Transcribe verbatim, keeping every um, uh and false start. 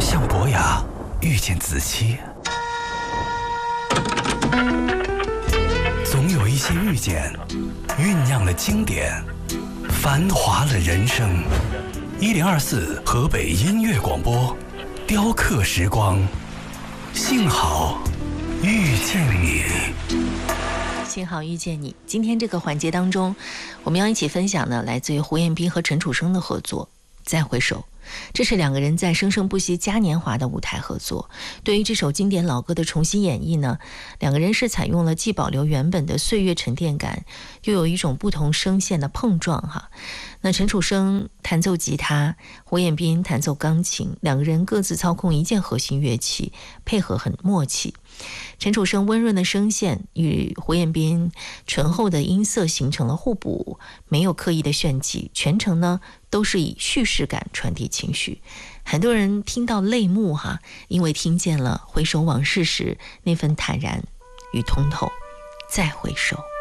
向伯雅遇见子期，总有一些遇见酝酿了经典，繁华了人生。一零二四河北音乐广播，雕刻时光，幸好遇见你。 幸好遇见你。今天这个环节当中，我们要一起分享的来自于胡彦斌和陈楚生的合作《再回首》。这是两个人在生生不息嘉年华的舞台合作。对于这首经典老歌的重新演绎呢，两个人是采用了既保留原本的岁月沉淀感，又有一种不同声线的碰撞哈。那陈楚生弹奏吉他，胡彦斌弹奏钢琴，两个人各自操控一件核心乐器，配合很默契。陈楚生温润的声线与胡彦斌醇厚的音色形成了互补，没有刻意的炫技，全程呢都是以叙事感传递情绪。很多人听到泪目哈，因为听见了回首往事时那份坦然与通透。再回首。